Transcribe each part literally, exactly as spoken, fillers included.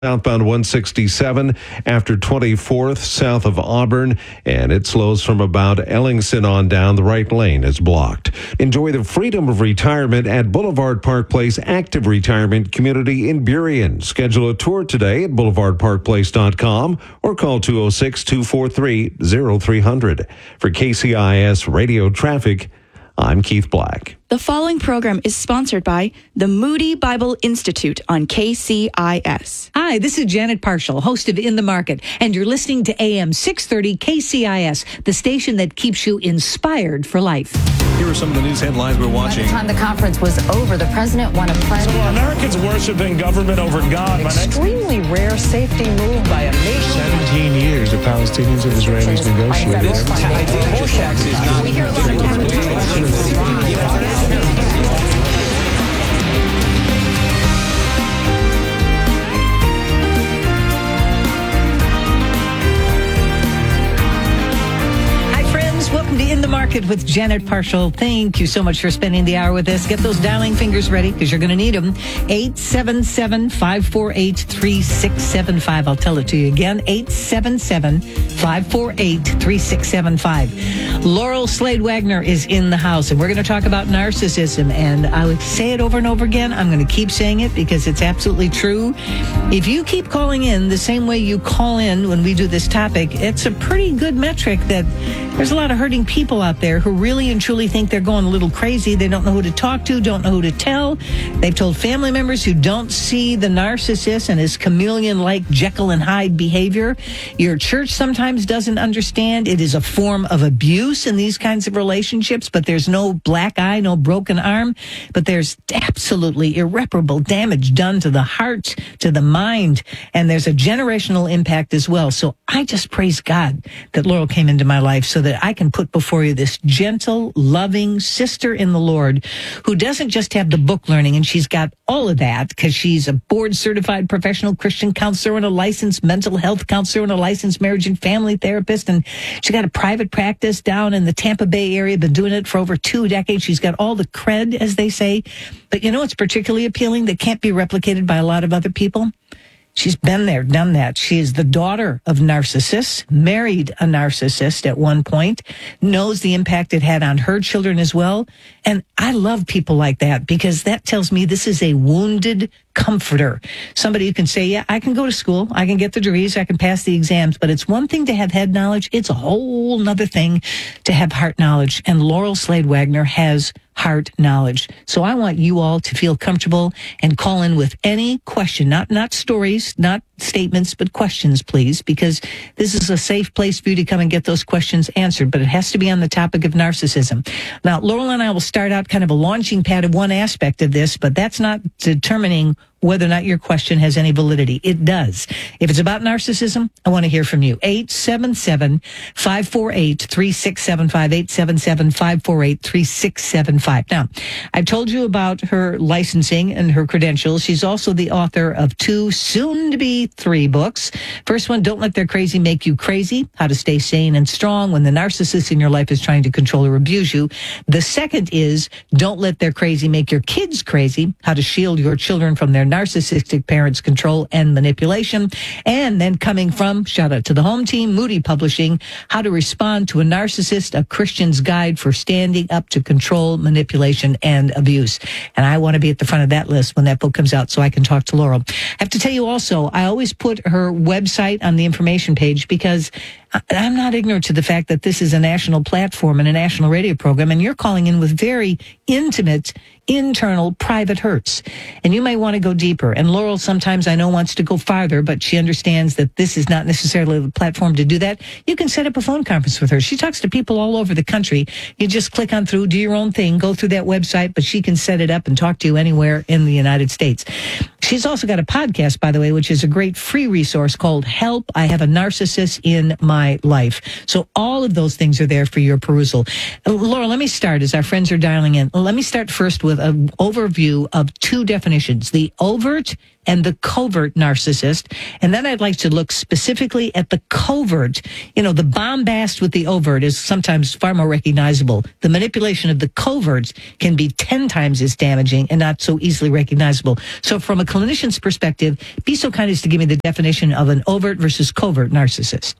Southbound one sixty-seven after twenty-fourth south of Auburn, and it slows from about Ellingson on down. The right lane is blocked. Enjoy the freedom of retirement at Boulevard Park Place Active Retirement Community in Burien. Schedule a tour today at boulevard park place dot com or call two oh six, two four three, oh three hundred. For K C I S Radio Traffic, I'm Keith Black. The following program is sponsored by the Moody Bible Institute on K C I S. Hi, this is Janet Parshall, host of In the Market, and you're listening to A M six thirty K C I S, the station that keeps you inspired for life. Here are some of the news headlines we're watching. By the time the conference was over, the president won a pledge. So Americans worshiping government over God. Extremely rare safety move by a nation. seventeen years the Palestinians and Israelis negotiated. We hear a lot of Welcome to In the Market with Janet Parshall. Thank you so much for spending the hour with us. Get those dialing fingers ready because you're going to need them. eight seven seven, five four eight, three six seven five. I'll tell it to you again. eight seven seven, five four eight, three six seven five. Laurel Slade Wagner is in the house, and we're going to talk about narcissism. And I would say it over and over again. I'm going to keep saying it because it's absolutely true. If you keep calling in the same way you call in when we do this topic, it's a pretty good metric that there's a lot of hurting people out there who really and truly think they're going a little crazy. They don't know who to talk to, don't know who to tell. They've told family members who don't see the narcissist and his chameleon-like Jekyll and Hyde behavior. Your church sometimes doesn't understand. It is a form of abuse in these kinds of relationships, but there's no black eye, no broken arm. But there's absolutely irreparable damage done to the heart, to the mind, and there's a generational impact as well. So I just praise God that Laurel came into my life so that I can put before you this gentle, loving sister in the Lord who doesn't just have the book learning, and she's got all of that because she's a board-certified professional Christian counselor and a licensed mental health counselor and a licensed marriage and family therapist, and she's got a private practice down in the Tampa Bay area, been doing it for over two decades. She's got all the cred, as they say. But you know what's particularly appealing that can't be replicated by a lot of other people? She's been there, done that. She is the daughter of narcissists, married a narcissist at one point, knows the impact it had on her children as well. And I love people like that because that tells me this is a wounded comforter. Somebody who can say, yeah, I can go to school, I can get the degrees, I can pass the exams, but it's one thing to have head knowledge. It's a whole nother thing to have heart knowledge. And Laurel Slade Wagner has heart knowledge. So I want you all to feel comfortable and call in with any question, not not stories, not statements, but questions, please, because this is a safe place for you to come and get those questions answered, but it has to be on the topic of narcissism. Now, Laurel and I will start out kind of a launching pad of one aspect of this, but that's not determining whether or not your question has any validity. It does. If it's about narcissism, I want to hear from you. eight seven seven, five four eight, three six seven five, eight seven seven, five four eight, three six seven five. Now, I've told you about her licensing and her credentials. She's also the author of two, soon-to-be three books. First one, Don't Let Their Crazy Make You Crazy, How to Stay Sane and Strong When the Narcissist in Your Life is Trying to Control or Abuse You. The second is Don't Let Their Crazy Make Your Kids Crazy, How to Shield Your Children from Their Narcissistic Parents' Control and Manipulation. And then coming from, shout out to the home team, Moody Publishing, How to Respond to a Narcissist, A Christian's Guide for Standing Up to Control, Manipulation, and Abuse. And I want to be at the front of that list when that book comes out so I can talk to Laurel. I have to tell you also, I always put her website on the information page because I'm not ignorant to the fact that this is a national platform and a national radio program, and you're calling in with very intimate, internal, private hurts. And you may want to go deeper. And Laurel sometimes, I know, wants to go farther, but she understands that this is not necessarily the platform to do that. You can set up a phone conference with her. She talks to people all over the country. You just click on through, do your own thing, go through that website, but she can set it up and talk to you anywhere in the United States. She's also got a podcast, by the way, which is a great free resource called Help, I Have a Narcissist in My my life. So all of those things are there for your perusal. Uh, Laura, let me start as our friends are dialing in. Let me start first with an overview of two definitions, the overt and the covert narcissist. And then I'd like to look specifically at the covert. You know, the bombast with the overt is sometimes far more recognizable. The manipulation of the covert can be ten times as damaging and not so easily recognizable. So from a clinician's perspective, be so kind as to give me the definition of an overt versus covert narcissist.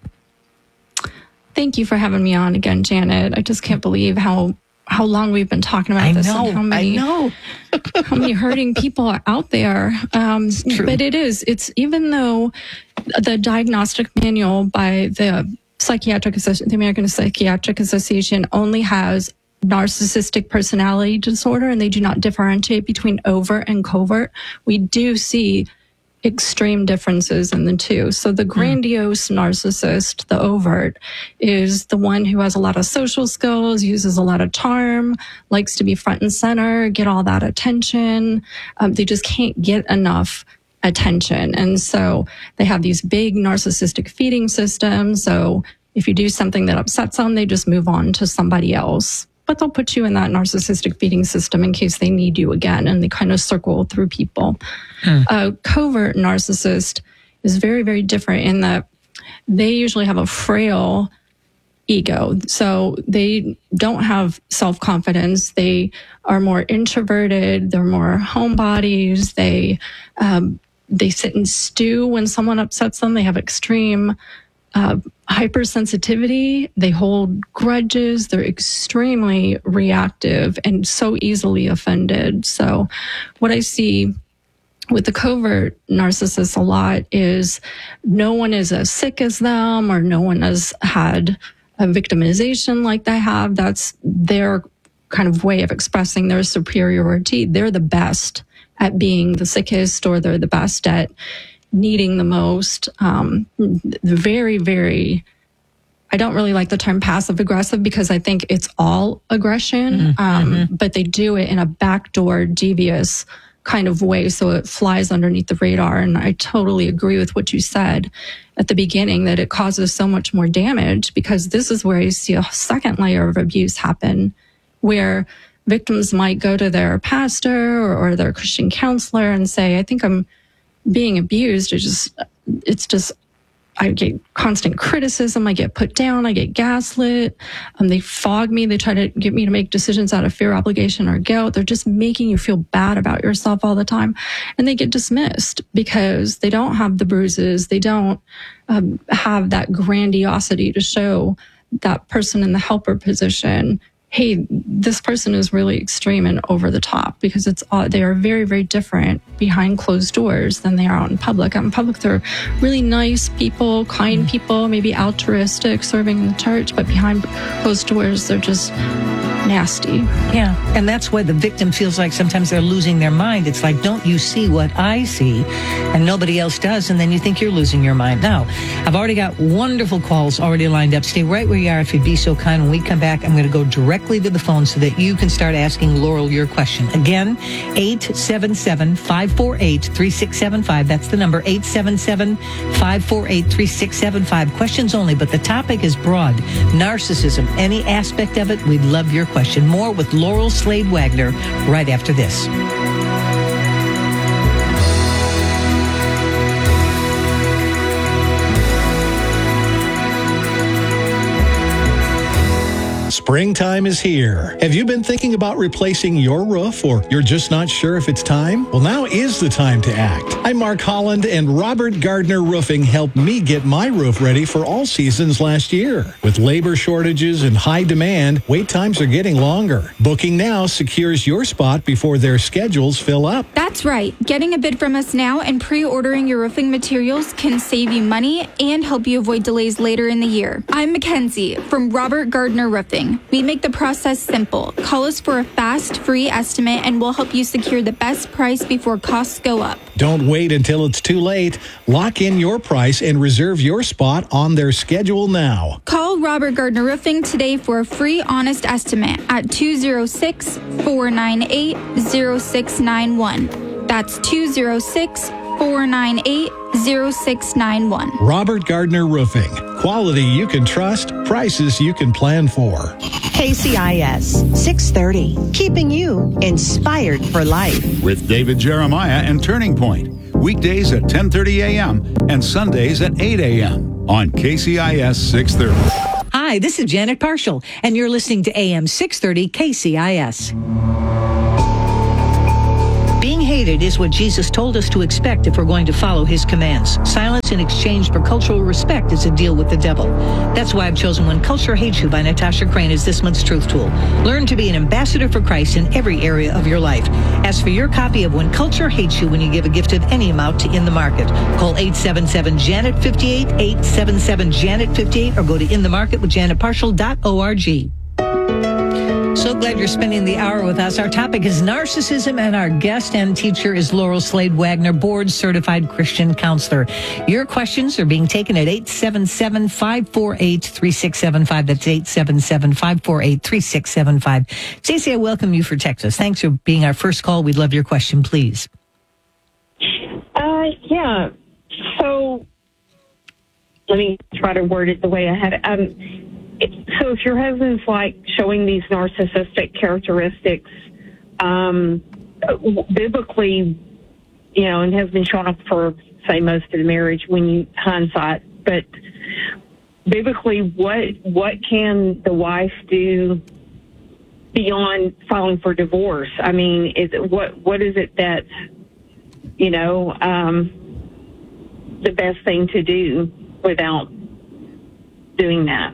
Thank you for having me on again, Janet. I just can't believe how how long we've been talking about I this know, and how many I know. how many hurting people are out there. Um, but it is. It's even though the diagnostic manual by the Psychiatric Associ- the American Psychiatric Association only has narcissistic personality disorder, and they do not differentiate between overt and covert. We do see extreme differences in the two. So the grandiose mm. narcissist, the overt, is the one who has a lot of social skills, uses a lot of charm, likes to be front and center, get all that attention. Um, they just can't get enough attention. And so they have these big narcissistic feeding systems. So if you do something that upsets them, they just move on to somebody else. But they'll put you in that narcissistic feeding system in case they need you again, and they kind of circle through people. Hmm. A covert narcissist is very, very different in that they usually have a frail ego. So they don't have self-confidence. They are more introverted. They're more homebodies. They, um, they sit and stew when someone upsets them. They have extreme Uh, hypersensitivity. They hold grudges. They're extremely reactive and so easily offended. So what I see with the covert narcissists a lot is no one is as sick as them, or no one has had a victimization like they have. That's their kind of way of expressing their superiority. They're the best at being the sickest, or they're the best at needing the most. Um, very, very, I don't really like the term passive aggressive because I think it's all aggression, mm-hmm. um, but they do it in a backdoor, devious kind of way. So it flies underneath the radar. And I totally agree with what you said at the beginning, that it causes so much more damage, because this is where you see a second layer of abuse happen, where victims might go to their pastor or, or their Christian counselor and say, I think I'm being abused. It's just, it's just, I get constant criticism. I get put down. I get gaslit. Um, they fog me. They try to get me to make decisions out of fear, obligation, or guilt. They're just making you feel bad about yourself all the time. And they get dismissed because they don't have the bruises. They don't um, have that grandiosity to show that person in the helper position, hey, this person is really extreme and over the top, because it's uh, they are very, very different behind closed doors than they are out in public. Out in public, they're really nice people, kind people, maybe altruistic, serving in the church, but behind closed doors, they're just nasty. Yeah, and that's why the victim feels like sometimes they're losing their mind. It's like, don't you see what I see? And nobody else does, and then you think you're losing your mind. Now, I've already got wonderful calls already lined up. Stay right where you are if you'd be so kind. When we come back, I'm going to go directly to the phone so that you can start asking Laurel your question. Again, eight seven seven, five four eight, three six seven five. That's the number, eight seven seven, five four eight, three six seven five. Questions only, but the topic is broad. Narcissism, any aspect of it, we'd love your question. More with Laurel Slade Wagner right after this. Springtime is here. Have you been thinking about replacing your roof, or you're just not sure if it's time? Well, now is the time to act. I'm Mark Holland, and Robert Gardner Roofing helped me get my roof ready for all seasons last year. With labor shortages and high demand, wait times are getting longer. Booking now secures your spot before their schedules fill up. That's right. Getting a bid from us now and pre-ordering your roofing materials can save you money and help you avoid delays later in the year. I'm Mackenzie from Robert Gardner Roofing. We make the process simple. Call us for a fast, free estimate, and we'll help you secure the best price before costs go up. Don't wait until it's too late. Lock in your price and reserve your spot on their schedule now. Call Robert Gardner Roofing today for a free, honest estimate at two oh six, four nine eight, oh six nine one. That's two oh six, four nine eight, zero six nine one. Robert Gardner Roofing. Quality you can trust, prices you can plan for. K C I S six thirty, keeping you inspired for life. With David Jeremiah and Turning Point. Weekdays at ten thirty a.m. and Sundays at eight a.m. on K C I S six thirty. Hi, this is Janet Parshall, and you're listening to A M six thirty K C I S. Being hated is what Jesus told us to expect if we're going to follow his commands. Silence in exchange for cultural respect is a deal with the devil. That's why I've chosen When Culture Hates You by Natasha Crane as this month's truth tool. Learn to be an ambassador for Christ in every area of your life. Ask for your copy of When Culture Hates You when you give a gift of any amount to In the Market. Call eight seven seven, Janet fifty-eight, eight seven seven, Janet fifty-eight, or go to in the market with janet parshall dot org. So glad you're spending the hour with us. Our topic is narcissism, and our guest and teacher is Laurel Slade Wagner, board-certified Christian counselor. Your questions are being taken at eight seven seven, five four eight, three six seven five. That's eight seven seven, five four eight, three six seven five. Stacey, I welcome you for Texas. Thanks for being our first call. We'd love your question, please. Uh, yeah. So let me try to word it the way I had it. Um, So if your husband's like showing these narcissistic characteristics, um, biblically, you know, and has been shown up for, say, most of the marriage when you hindsight, but biblically, what what can the wife do beyond filing for divorce? I mean, is it, what what is it that, you know, um, the best thing to do without doing that?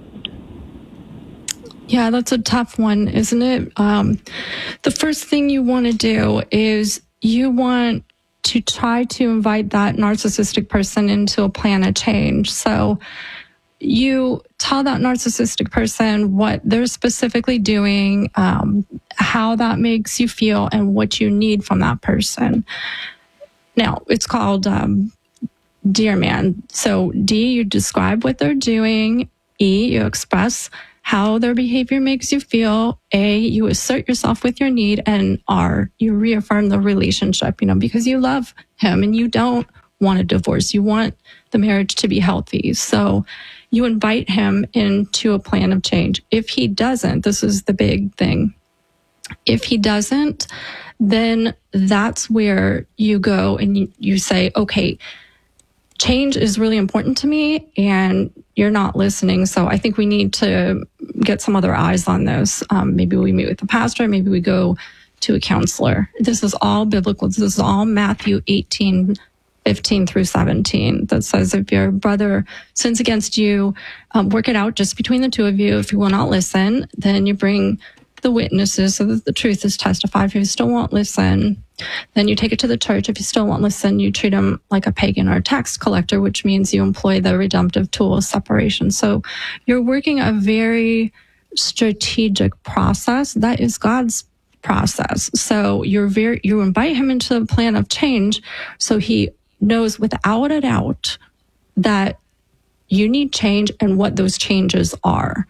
Yeah, that's a tough one, isn't it? Um, the first thing you want to do is you want to try to invite that narcissistic person into a plan of change. So you tell that narcissistic person what they're specifically doing, um, how that makes you feel, and what you need from that person. Now, it's called um, Dear Man. So D, you describe what they're doing. E, you express how their behavior makes you feel. A, you assert yourself with your need. And R, you reaffirm the relationship, you know, because you love him and you don't want a divorce. You want the marriage to be healthy. So you invite him into a plan of change. If he doesn't, this is the big thing. If he doesn't, then that's where you go and you, you say, okay, change is really important to me and you're not listening. So I think we need to get some other eyes on this. Um, maybe we meet with the pastor. Maybe we go to a counselor. This is all biblical. This is all Matthew eighteen, fifteen through seventeen that says if your brother sins against you, um, work it out just between the two of you. If you will not listen, then you bring the witnesses so that the truth is testified. If you still won't listen, then you take it to the church. If you still won't listen, you treat them like a pagan or a tax collector, which means you employ the redemptive tool of separation. So you're working a very strategic process. That is God's process. So you're very, you invite him into a plan of change so he knows without a doubt that you need change and what those changes are.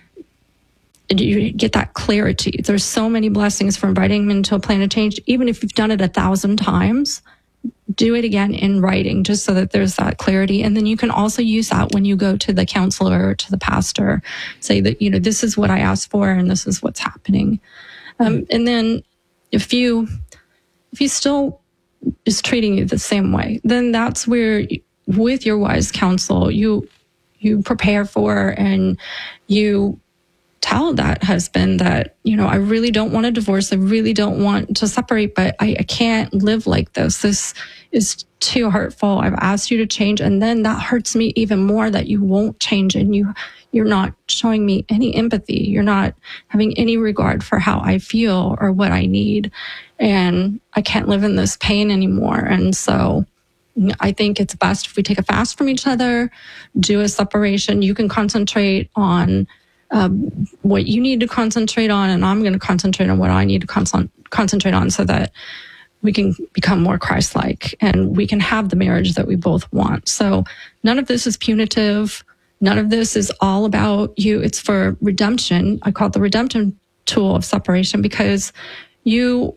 You get that clarity. There's so many blessings for inviting them into a plan of change. Even if you've done it a thousand times, do it again in writing, just so that there's that clarity. And then you can also use that when you go to the counselor or to the pastor, say that, you know, this is what I asked for and this is what's happening. Um, and then if you, if he still is treating you the same way, then that's where you, with your wise counsel, you, you prepare for and you tell that husband that, you know, I really don't want a divorce. I really don't want to separate, but I, I can't live like this. This is too hurtful. I've asked you to change. And then that hurts me even more that you won't change and you, you're not showing me any empathy. You're not having any regard for how I feel or what I need. And I can't live in this pain anymore. And so I think it's best if we take a fast from each other, do a separation. You can concentrate on Um, what you need to concentrate on, and I'm going to concentrate on what I need to con- concentrate on so that we can become more Christ-like and we can have the marriage that we both want. So none of this is punitive. None of this is all about you. It's for redemption. I call it the redemption tool of separation because you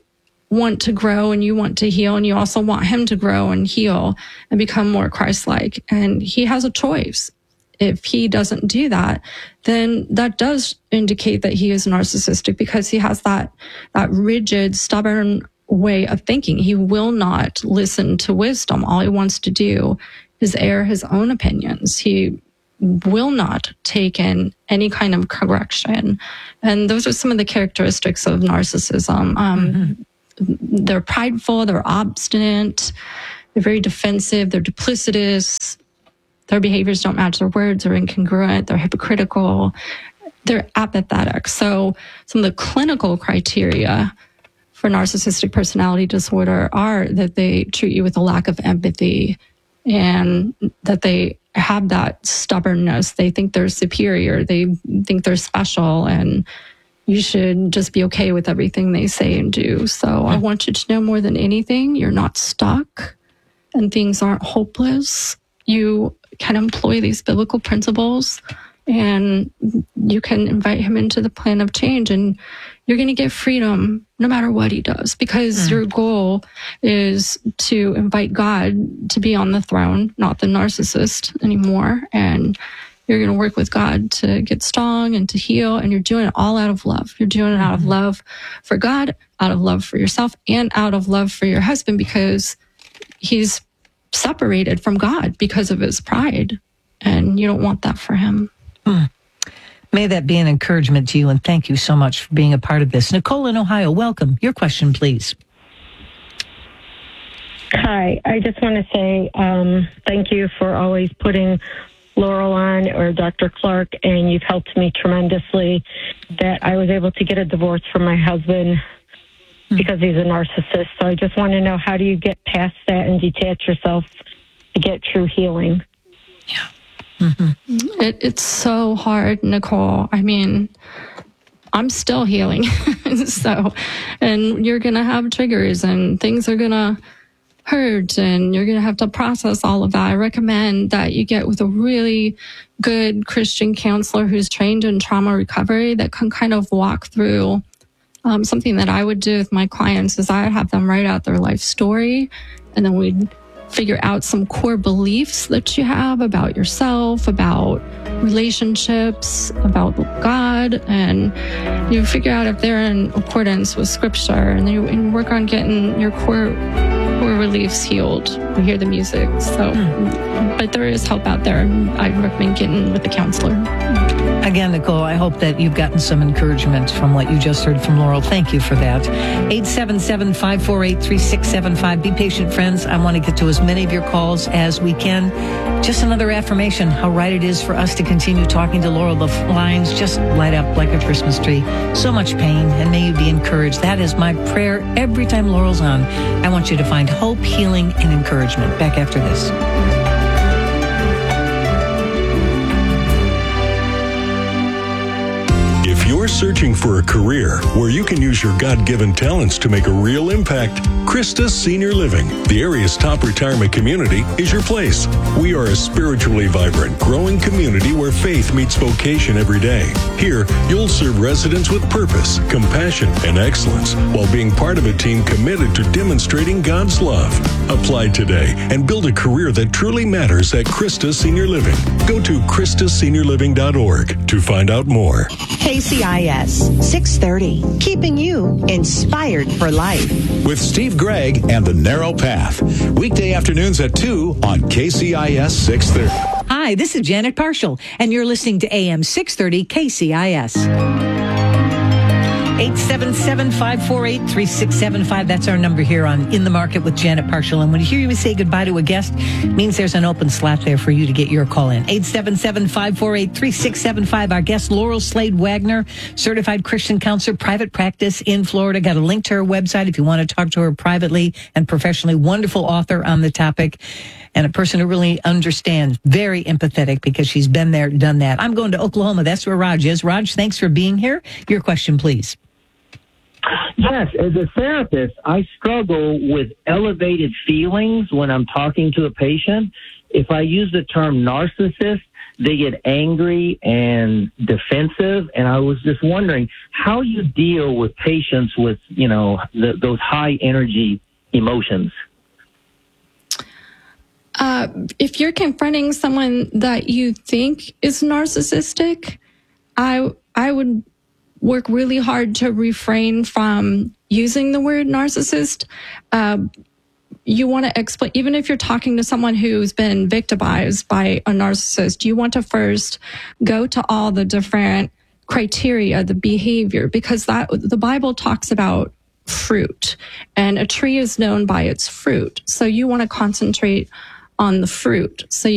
want to grow and you want to heal, and you also want him to grow and heal and become more Christ-like. And he has a choice. If he doesn't do that, then that does indicate that he is narcissistic, because he has that, that rigid, stubborn way of thinking. He will not listen to wisdom. All he wants to do is air his own opinions. He will not take in any kind of correction. And those are some of the characteristics of narcissism. Um, mm-hmm. They're prideful, they're obstinate, they're very defensive, they're duplicitous. Their behaviors don't match their words, they're incongruent, they're hypocritical, they're apathetic. So some of the clinical criteria for narcissistic personality disorder are that they treat you with a lack of empathy, and that they have that stubbornness. They think they're superior, they think they're special, and you should just be okay with everything they say and do. So I want you to know, more than anything, you're not stuck and things aren't hopeless. You can employ these biblical principles, and you can invite him into the plan of change, and you're going to get freedom no matter what he does, because mm. your goal is to invite God to be on the throne, not the narcissist anymore. And you're going to work with God to get strong and to heal, and you're doing it all out of love. You're doing it out of love for God, out of love for yourself, and out of love for your husband, because he's separated from God because of his pride, and you don't want that for him. Mm. May that be an encouragement to you, and thank you so much for being a part of this. Nicole in Ohio, welcome. Your question, please. Hi, I just want to say um, thank you for always putting Laurel on, or Doctor Clark, and you've helped me tremendously. That I was able to get a divorce from my husband because he's a narcissist. So I just want to know, how do you get past that and detach yourself to get true healing? Yeah. Mm-hmm. It, it's so hard, Nicole. I mean, I'm still healing. So, and you're going to have triggers, and things are going to hurt, and you're going to have to process all of that. I recommend that you get with a really good Christian counselor who's trained in trauma recovery, that can kind of walk through. Um, something that I would do with my clients is I would have them write out their life story, and then we'd figure out some core beliefs that you have about yourself, about relationships, about God, and you figure out if they're in accordance with Scripture, and then you and work on getting your core core beliefs healed. You hear the music, so mm. but there is help out there. I recommend getting with a counselor. Again, Nicole, I hope that you've gotten some encouragement from what you just heard from Laurel. Thank you for that. eight seven seven, five four eight, three six seven five. Be patient, friends. I want to get to as many of your calls as we can. Just another affirmation, how right it is for us to continue talking to Laurel. The lines just light up like a Christmas tree. So much pain, and may you be encouraged. That is my prayer every time Laurel's on. I want you to find hope, healing, and encouragement. Back after this. If you're searching for a career where you can use your God-given talents to make a real impact, Christus Senior Living, the area's top retirement community, is your place. We are a spiritually vibrant, growing community where faith meets vocation every day. Here, you'll serve residents with purpose, compassion, and excellence, while being part of a team committed to demonstrating God's love. Apply today and build a career that truly matters at Christus Senior Living. Go to Christus Senior Living dot org to find out more. K C I S six thirty, keeping you inspired for life. With Steve Gregg and The Narrow Path. Weekday afternoons at two on K C I S six thirty. Hi, this is Janet Parshall, and you're listening to A M six thirty K C I S. eight seven seven, five four eight, three six seven five. That's our number here on In the Market with Janet Parshall. And when you hear you say goodbye to a guest, it means there's an open slot there for you to get your call in. eight seven seven, five four eight, three six seven five. Our guest, Laurel Slade Wagner, certified Christian counselor, private practice in Florida. Got a link to her website if you want to talk to her privately and professionally. Wonderful author on the topic, and a person who really understands, very empathetic, because she's been there, done that. I'm going to Oklahoma. That's where Raj is. Raj, thanks for being here. Your question, please. Yes, as a therapist, I struggle with elevated feelings when I'm talking to a patient. If I use the term narcissist, they get angry and defensive. And I was just wondering how you deal with patients with, you know, the, those high energy emotions. Uh, if you're confronting someone that you think is narcissistic, I I would work really hard to refrain from using the word narcissist. Uh, you want to explain, even if you're talking to someone who's been victimized by a narcissist, you want to first go to all the different criteria, the behavior, because that the Bible talks about fruit, and a tree is known by its fruit. So you want to concentrate on the fruit. So